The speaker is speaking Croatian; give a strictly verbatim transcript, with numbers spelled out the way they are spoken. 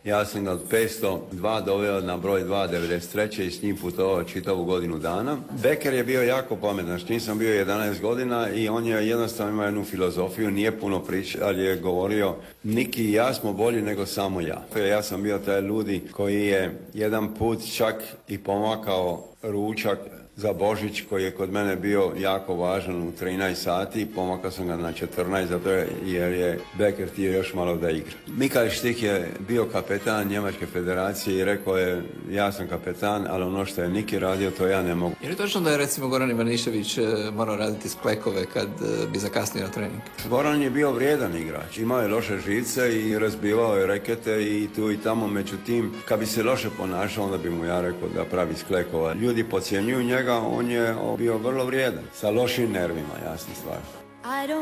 Ja sam ga od petsto dva doveo na broj dva devedeset treće i s njim putovao čitavu godinu dana. Becker je bio jako pametan, s njim sam bio jedanaest godina i on je jednostavno imao jednu filozofiju, nije puno priča, ali je govorio Niki i ja smo bolji nego samo ja. Ja sam bio taj ludi koji je jedan put čak i pomakao ručak za Božić koji je kod mene bio jako važan u trinaest sati, pomakao sam ga na četrnaest zato je, jer je Becker htio još malo da igra. Mikael Štih je bio kapetan Njemačke federacije i rekao je ja sam kapetan, ali ono što je Niki radio to ja ne mogu. Je li točno da je recimo Goran Ivanišević morao raditi sklekove kad bi zakasnio na trening? Goran je bio vrijedan igrač, imao je loše živce i razbivao je rekete i tu i tamo, međutim kad bi se loše ponašao onda bi mu ja rekao da pravi sklekova. Ljudi podcjenjuju njega, on je bio vrlo vrijedan, sa lošim nervima, jasna stvar.